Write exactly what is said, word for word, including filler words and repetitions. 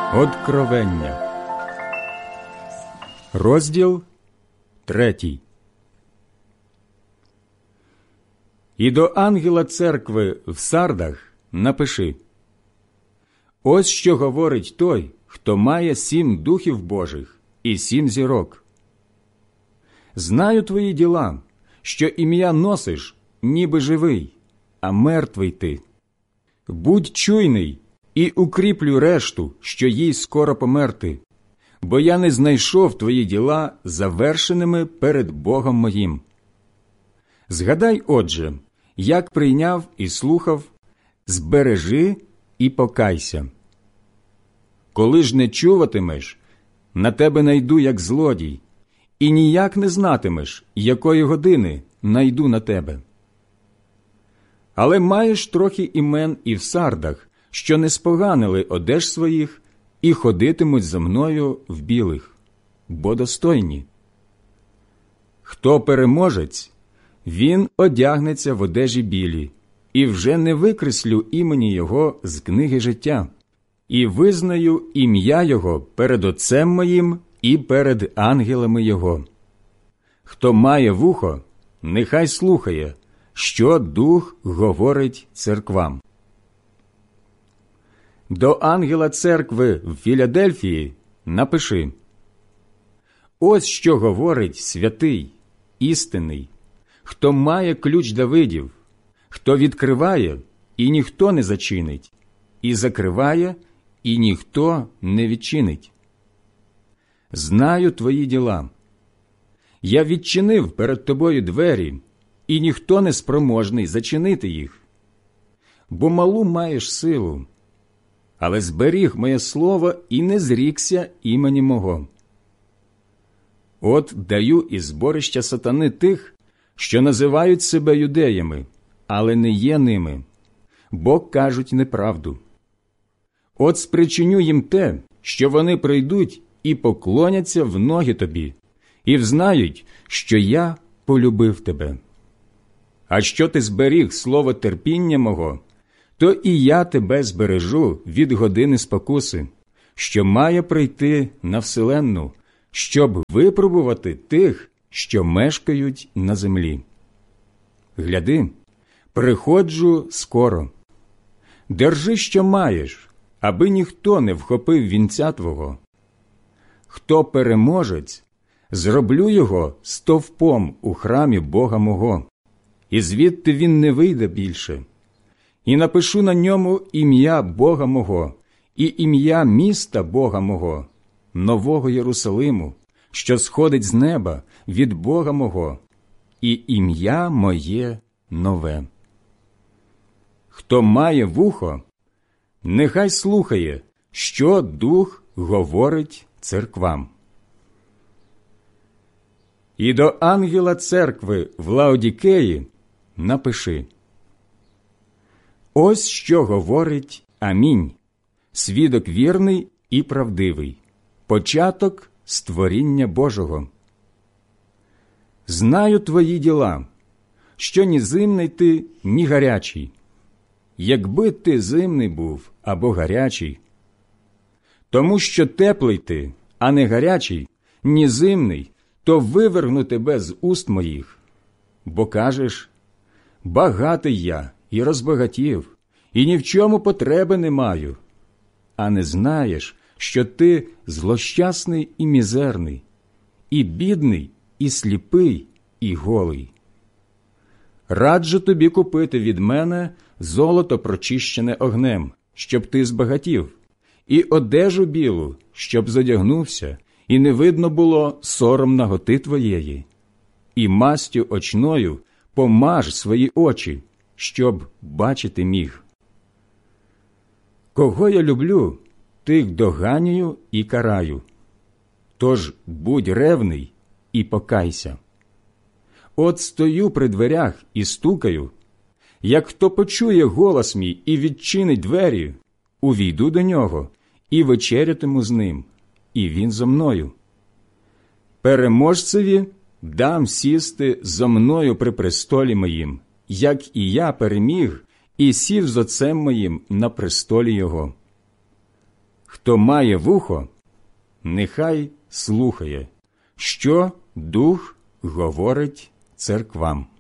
Откровення. Розділ третій. І до ангела церкви в Сардах напиши: ось що говорить той, хто має сім духів Божих і сім зірок. Знаю твої діла, що ім'я носиш, ніби живий, а мертвий ти. Будь чуйний і укріплюй решту, що їй скоро померти, бо я не знайшов твої діла завершеними перед Богом моїм. Згадай, отже, як прийняв і слухав, збережи і покайся. Коли ж не чуватимеш, на тебе найду як злодій, і ніяк не знатимеш, якої години найду на тебе. Але маєш трохи імен і в Сардах, що не споганили одеж своїх і ходитимуть за мною в білих, бо достойні. Хто переможець, він одягнеться в одежі білі, і вже не викреслю імені його з книги життя, і визнаю ім'я його перед Отцем моїм і перед ангелами його. Хто має вухо, нехай слухає, що Дух говорить церквам. До ангела церкви в Філадельфії напиши: ось що говорить святий, істинний, хто має ключ Давидів, хто відкриває, і ніхто не зачинить, і закриває, і ніхто не відчинить. Знаю твої діла. Я відчинив перед тобою двері, і ніхто не спроможний зачинити їх. Бо малу маєш силу, але зберіг моє слово і не зрікся імені мого. От даю із зборища сатани тих, що називають себе юдеями, але не є ними, бо кажуть неправду. От спричиню їм те, що вони прийдуть і поклоняться в ноги тобі, і взнають, що я полюбив тебе. А що ти зберіг слово терпіння мого, то і я тебе збережу від години спокуси, що має прийти на вселенну, щоб випробувати тих, що мешкають на землі. Гляди, приходжу скоро. Держи, що маєш, аби ніхто не вхопив вінця твого. Хто переможець, зроблю його стовпом у храмі Бога мого, і звідти він не вийде більше. І напишу на ньому ім'я Бога мого і ім'я міста Бога мого, нового Єрусалиму, що сходить з неба від Бога мого, і ім'я моє нове. Хто має вухо, нехай слухає, що Дух говорить церквам. І до ангела церкви в Лаодікеї напиши: ось що говорить Амінь, свідок вірний і правдивий, початок створіння Божого. Знаю твої діла, що ні зимний ти, ні гарячий. Якби ти зимний був або гарячий, тому що теплий ти, а не гарячий, ні зимний, то виверну тебе з уст моїх. Бо кажеш: багатий я і розбагатів, і ні в чому потреби не маю. А не знаєш, що ти злощасний і мізерний, і бідний, і сліпий, і голий. Раджу тобі купити від мене золото прочищене огнем, щоб ти збагатів, і одежу білу, щоб зодягнувся, і не видно було сором наготи твоєї. І мастю очною помаж свої очі, щоб бачити міг. Кого я люблю, тих доганюю і караю. Тож будь ревний і покайся. От стою при дверях і стукаю. Як хто почує голос мій і відчинить двері, увійду до нього і вечерятиму з ним, і він зо мною. Переможцеві дам сісти зо мною при престолі моїм, як і я переміг і сів з Отцем моїм на престолі його. Хто має вухо, нехай слухає, що Дух говорить церквам.